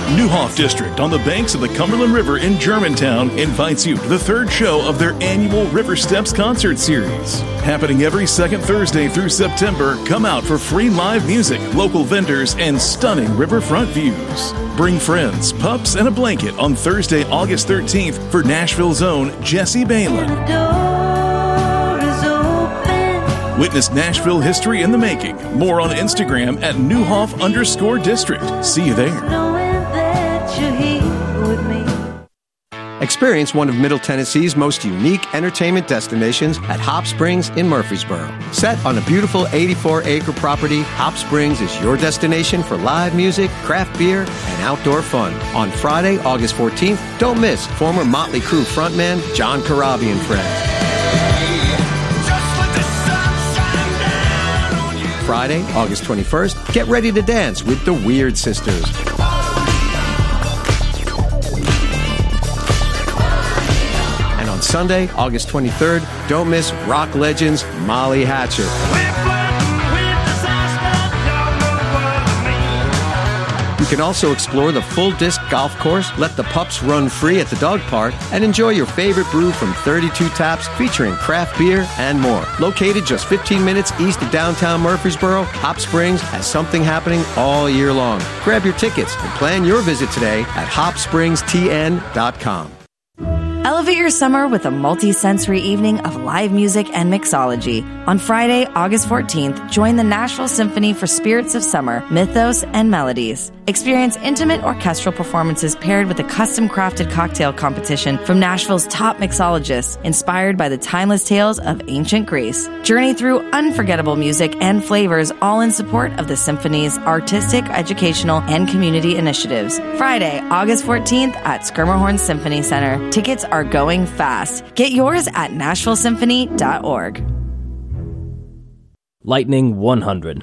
Neuhoff District on the banks of the Cumberland River in Germantown invites you to the third show of their annual River Steps concert series. Happening every second Thursday through September, come out for free live music, local vendors, and stunning riverfront views. Bring friends, pups, and a blanket on Thursday, August 13th for Nashville's own Jesse Balin. Witness Nashville history in the making. More on Instagram at Neuhoff_District. See you there. Experience one of Middle Tennessee's most unique entertainment destinations at Hop Springs in Murfreesboro. Set on a beautiful 84-acre property, Hop Springs is your destination for live music, craft beer, and outdoor fun. On Friday, August 14th, don't miss former Motley Crue frontman John Corabi and friends. Friday, August 21st, get ready to dance with the Weird Sisters. And on Sunday, August 23rd, don't miss rock legends Molly Hatchet. You can also explore the full disc golf course, let the pups run free at the dog park, and enjoy your favorite brew from 32 Taps featuring craft beer and more. Located just 15 minutes east of downtown Murfreesboro, Hop Springs has something happening all year long. Grab your tickets and plan your visit today at hopspringstn.com. Elevate your summer with a multi-sensory evening of live music and mixology. On Friday, August 14th, join the Nashville Symphony for Spirits of Summer, Mythos, and Melodies. Experience intimate orchestral performances paired with a custom-crafted cocktail competition from Nashville's top mixologists, inspired by the timeless tales of ancient Greece. Journey through unforgettable music and flavors, all in support of the Symphony's artistic, educational, and community initiatives. Friday, August 14th at Skirmerhorn Symphony Center. Tickets are going fast. Get yours at NashvilleSymphony.org. Lightning 100.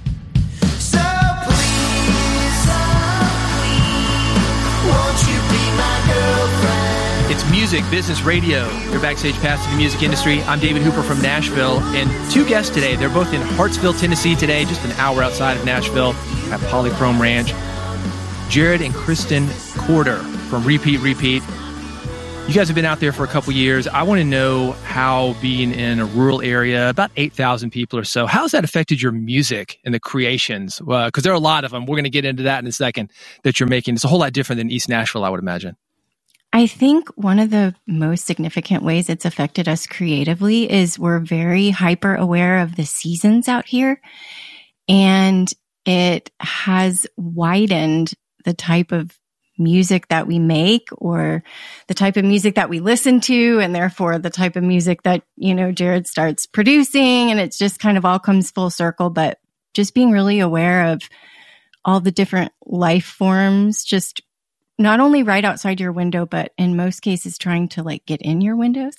It's music, business, radio. Your backstage pass to the music industry. I'm David Hooper from Nashville, and two guests today. They're both in Hartsville, Tennessee today, just an hour outside of Nashville at Polychrome Ranch. Jared and Kristen Corder from Repeat. You guys have been out there for a couple years. I want to know how being in a rural area, about 8,000 people or so, how has that affected your music and the creations? Because there are a lot of them. We're going to get into that in a second that you're making. It's a whole lot different than East Nashville, I would imagine. I think one of the most significant ways it's affected us creatively is we're very hyper aware of the seasons out here. And it has widened the type of music that we make or the type of music that we listen to, and therefore the type of music that, Jared starts producing, and it's just kind of all comes full circle. But just being really aware of all the different life forms, just not only right outside your window, but in most cases trying to get in your windows.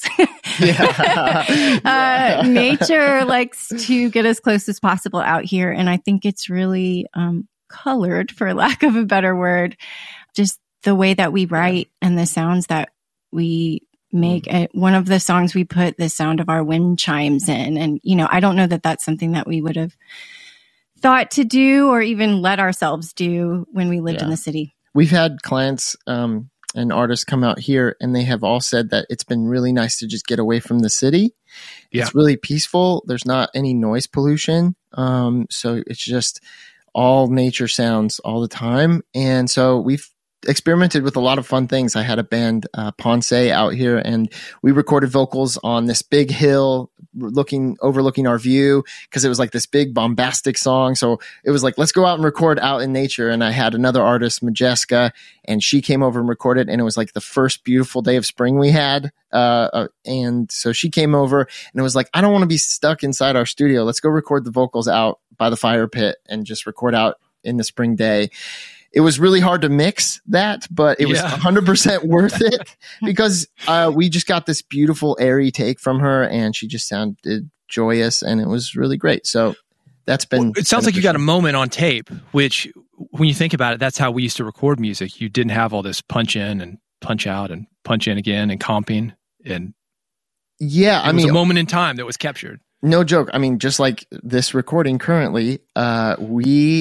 Nature likes to get as close as possible out here. And I think it's really colored, for lack of a better word, just the way that we write and the sounds that we make. One of the songs we put the sound of our wind chimes in. And, I don't know that that's something that we would have thought to do or even let ourselves do when we lived in the city. We've had clients and artists come out here, and they have all said that it's been really nice to just get away from the city. Yeah. It's really peaceful. There's not any noise pollution. So it's just all nature sounds all the time. And so we've experimented with a lot of fun things. I had a band, Ponce, out here, and we recorded vocals on this big hill overlooking our view, because it was this big bombastic song. So it was let's go out and record out in nature. And I had another artist, Majeska, and she came over and recorded, and it was the first beautiful day of spring we had. And so she came over, and it was I don't want to be stuck inside our studio. Let's go record the vocals out by the fire pit and just record out in the spring day. It was really hard to mix that, but it was 100% worth it, because we just got this beautiful airy take from her, and she just sounded joyous, and it was really great. So that's been. Well, it sounds like you got a moment on tape, which, when you think about it, that's how we used to record music. You didn't have all this punch in and punch out and punch in again and comping, and it was a moment in time that was captured. No joke. I mean, just like this recording currently, we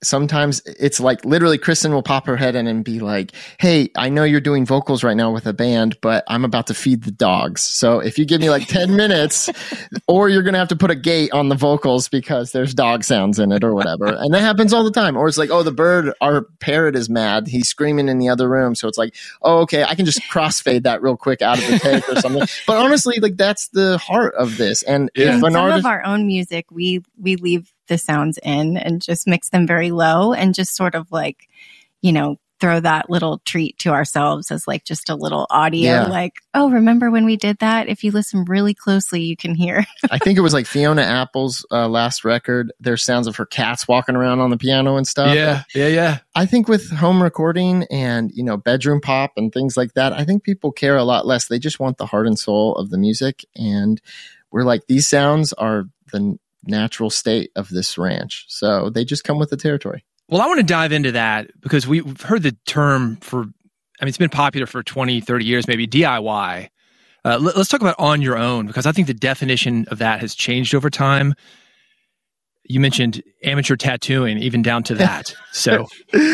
sometimes it's like literally Kristen will pop her head in and be like, hey, I know you're doing vocals right now with a band, but I'm about to feed the dogs. So if you give me like 10 minutes, or you're going to have to put a gate on the vocals because there's dog sounds in it or whatever. And that happens all the time. Or it's like, oh, the bird, our parrot is mad. He's screaming in the other room. So it's like, oh, okay, I can just crossfade that real quick out of the take or something. But honestly, like that's the heart of this. And if an some artist, of our own music, we leave the sounds in and just mix them very low and just sort of like, throw that little treat to ourselves as like just a little audio, like, oh, remember when we did that? If you listen really closely, you can hear. I think it was like Fiona Apple's last record. There's sounds of her cats walking around on the piano and stuff. Yeah. I think with home recording and, bedroom pop and things like that, I think people care a lot less. They just want the heart and soul of the music. And we're like, these sounds are the natural state of this ranch. So they just come with the territory. Well, I want to dive into that because we've heard the term it's been popular for 20, 30 years, maybe DIY. Let's talk about on your own, because I think the definition of that has changed over time. You mentioned amateur tattooing, even down to that. So,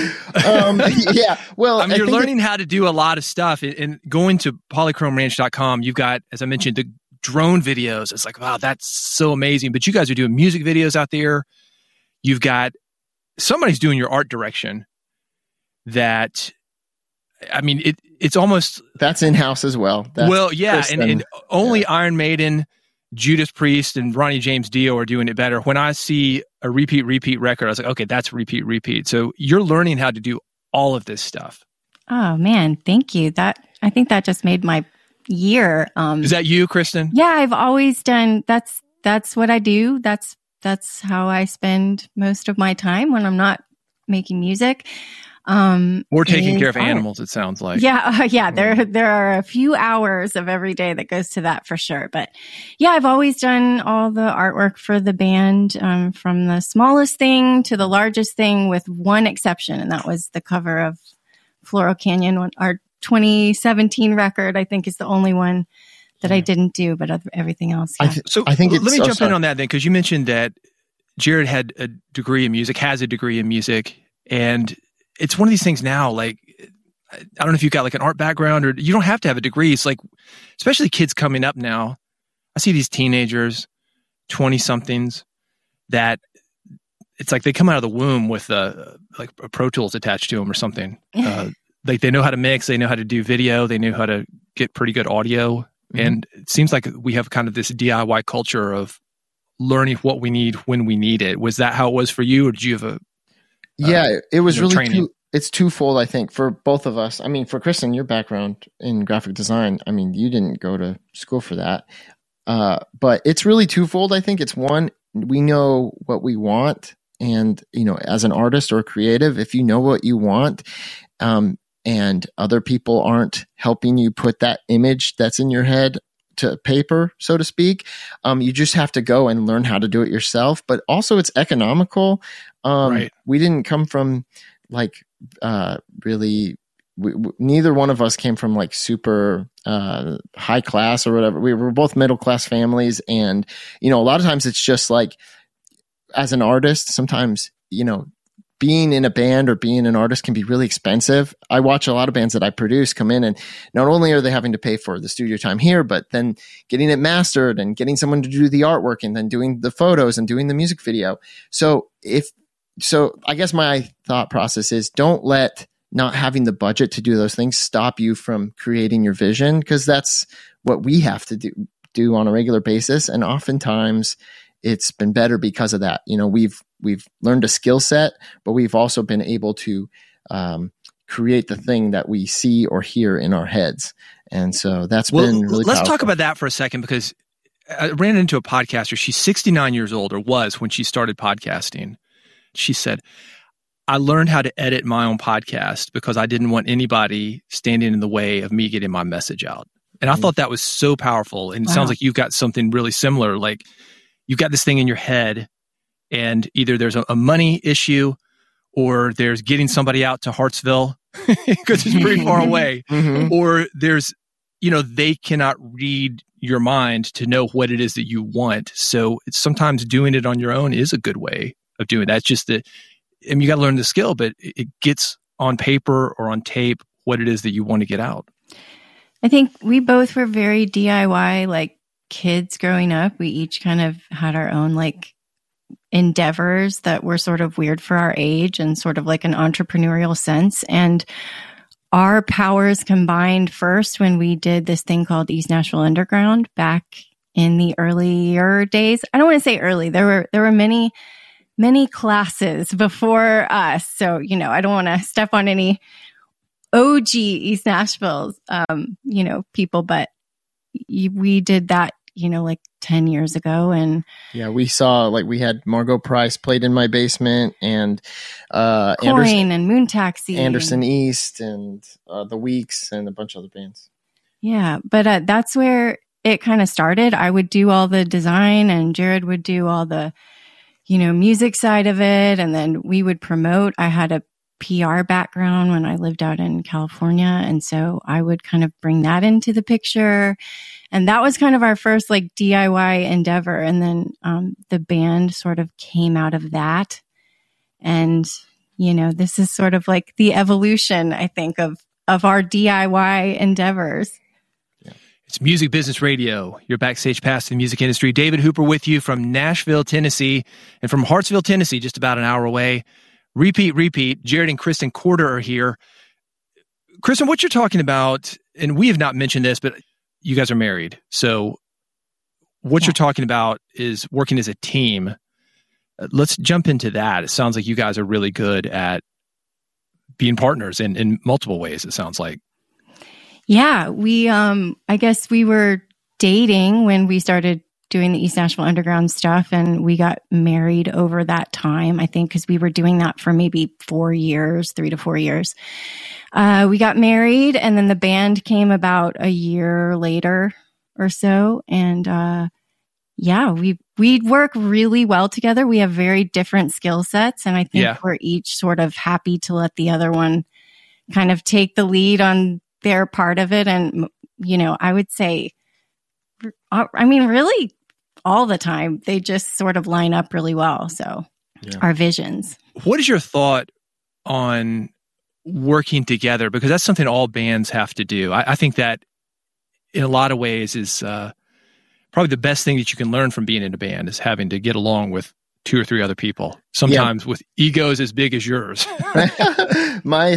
yeah, well, you're learning how to do a lot of stuff and going to polychromeranch.com. You've got, as I mentioned, the drone videos. It's like, wow, that's so amazing. But you guys are doing music videos out there. You've got somebody's doing your art direction that, it's almost... That's in-house as well. And only Iron Maiden, Judas Priest, and Ronnie James Dio are doing it better. When I see a repeat record, I was like, okay, that's repeat. So you're learning how to do all of this stuff. Oh, man, thank you. I think that just made my year. Is that you, Kristen? Yeah, I've always done... That's what I do. That's how I spend most of my time when I'm not making music. Or taking care of animals, it sounds like. Yeah. There are a few hours of every day that goes to that for sure. But yeah, I've always done all the artwork for the band, from the smallest thing to the largest thing, with one exception, and that was the cover of Floral Canyon, our 2017 record. I think is the only one that I didn't do, but everything else. Yeah. I think let me jump in on that then, because you mentioned that Jared had a degree in music, has a degree in music, and it's one of these things now, like, I don't know if you've got like an art background, or you don't have to have a degree. It's like, especially kids coming up now, I see these teenagers, 20-somethings, that it's like they come out of the womb with like a Pro Tools attached to them or something. Like they know how to mix, they know how to do video, they know how to get pretty good audio. And it seems like we have kind of this DIY culture of learning what we need when we need it. Was that how it was for you, or did you have it was really training? It's twofold, I think, for both of us. For Kristen, your background in graphic design, you didn't go to school for that. But it's really twofold, I think. It's one, we know what we want. And, as an artist or creative, if you know what you want, and other people aren't helping you put that image that's in your head to paper, so to speak, you just have to go and learn how to do it yourself. But also it's economical. Right. We didn't come from really, neither one of us came from like super high class or whatever. We were both middle class families. And, a lot of times it's just like, as an artist, sometimes, being in a band or being an artist can be really expensive. I watch a lot of bands that I produce come in, and not only are they having to pay for the studio time here, but then getting it mastered and getting someone to do the artwork and then doing the photos and doing the music video. So I guess my thought process is, don't let not having the budget to do those things stop you from creating your vision, because that's what we have to do on a regular basis. And oftentimes it's been better because of that. We've learned a skill set, but we've also been able to create the thing that we see or hear in our heads. And so that's been really Let's powerful. talk about that for a second, because I ran into a podcaster. She's 69 years old, or was when she started podcasting. She said, I learned how to edit my own podcast because I didn't want anybody standing in the way of me getting my message out. And I thought that was so powerful. And it sounds like you've got something really similar. Like, you've got this thing in your head, and either there's a money issue, or there's getting somebody out to Hartsville because it's pretty far away, or there's, they cannot read your mind to know what it is that you want. So it's sometimes doing it on your own is a good way of doing that. It's just that and you got to learn the skill, but it gets on paper or on tape what it is that you want to get out. I think we both were very DIY, like kids growing up. We each kind of had our own like endeavors that were sort of weird for our age and sort of like an entrepreneurial sense. And our powers combined first when we did this thing called East Nashville Underground back in the earlier days. I don't want to say early. There were many classes before us. So, I don't want to step on any OG East Nashville's, people, but we did that, like 10 years ago. And yeah, we saw, like, we had Margot Price played in my basement, and Coin and Moon Taxi, Anderson East, and The Weeks, and a bunch of other bands. Yeah, but that's where it kind of started. I would do all the design, and Jared would do all the, music side of it, and then we would promote. I had a PR background when I lived out in California, and so I would kind of bring that into the picture. And that was kind of our first like DIY endeavor. And then the band sort of came out of that. And, this is sort of like the evolution, I think, of our DIY endeavors. It's Music Business Radio, your backstage pass to the music industry. David Hooper with you from Nashville, Tennessee, and from Hartsville, Tennessee, just about an hour away. Repeat. Jared and Kristen Corder are here. Kristen, what you're talking about, and we have not mentioned this, but you guys are married. So what you're talking about is working as a team. Let's jump into that. It sounds like you guys are really good at being partners in multiple ways, it sounds like. Yeah, we, I guess we were dating when we started doing the East Nashville Underground stuff, and we got married over that time, I think, because we were doing that for maybe 3 to 4 years. We got married, and then the band came about a year later or so. And we work really well together. We have very different skill sets, and I think we're each sort of happy to let the other one kind of take the lead on their part of it. And, I would say, really all the time, they just sort of line up really well. So our visions. What is your thought on working together? Because that's something all bands have to do. I think that in a lot of ways is probably the best thing that you can learn from being in a band is having to get along with 2 or 3 other people, sometimes with egos as big as yours. My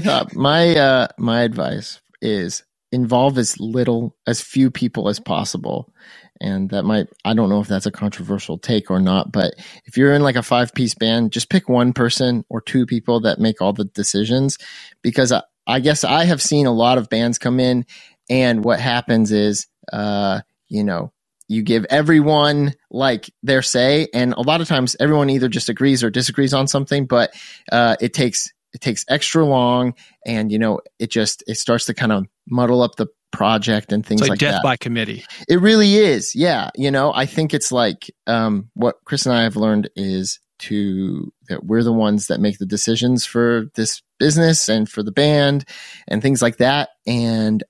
advice is involve as few people as possible. And I don't know if that's a controversial take or not, but if you're in like a 5-piece band, just pick one person or 2 people that make all the decisions. Because I guess I have seen a lot of bands come in, and what happens is, you give everyone like their say, and a lot of times everyone either just agrees or disagrees on something, but it takes extra long, and it starts to kind of muddle up the project and things like that. Death by committee. It really is. Yeah. I think it's like what Chris and I have learned is that we're the ones that make the decisions for this business and for the band and things like that. And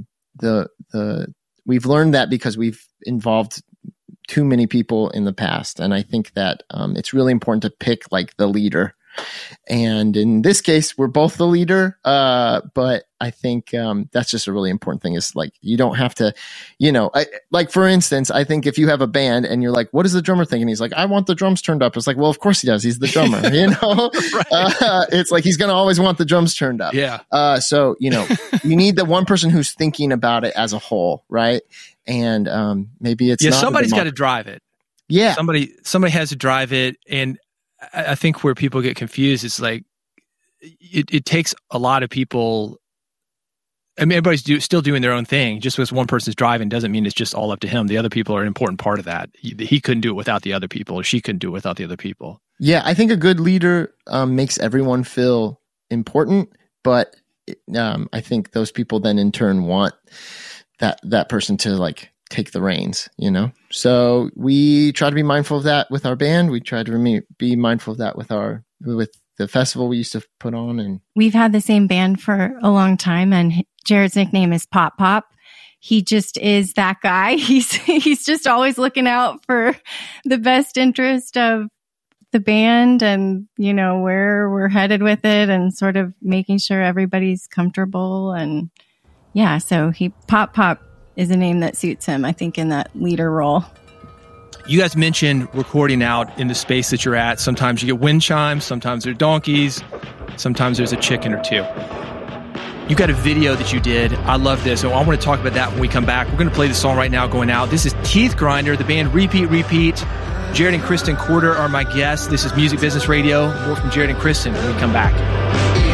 we've learned that because we've involved too many people in the past. And I think that it's really important to pick like the leader. And in this case, we're both the leader. But I think that's just a really important thing is like, you don't have to, like for instance, I think if you have a band and you're like, what does the drummer think? And he's like, I want the drums turned up. It's like, well, of course he does. He's the drummer, Right. It's like, he's going to always want the drums turned up. Yeah. So, you need the one person who's thinking about it as a whole. Right. And maybe it's not somebody's got to drive it. Yeah. Somebody has to drive it. And I think where people get confused is like it takes a lot of people. I mean, everybody's still doing their own thing. Just because one person's driving doesn't mean it's just all up to him. The other people are an important part of that. He couldn't do it without the other people, or she couldn't do it without the other people. Yeah, I think a good leader makes everyone feel important, but I think those people then in turn want that person to like take the reins, So we try to be mindful of that with our band. We try to be mindful of that with the festival we used to put on. And we've had the same band for a long time, and Jared's nickname is Pop Pop. He just is that guy. He's just always looking out for the best interest of the band and, where we're headed with it and sort of making sure everybody's comfortable. And yeah, so Pop is a name that suits him, I think, in that leader role. You guys mentioned recording out in the space that you're at. Sometimes you get wind chimes, sometimes there's donkeys, sometimes there's a chicken or two. You got a video that you did. I love this. So I want to talk about that when we come back. We're going to play the song right now, Going Out. This is Teeth Grinder, the band Repeat. Jared and Kristen Corder are my guests. This is Music Business Radio. More from Jared and Kristen when we come back.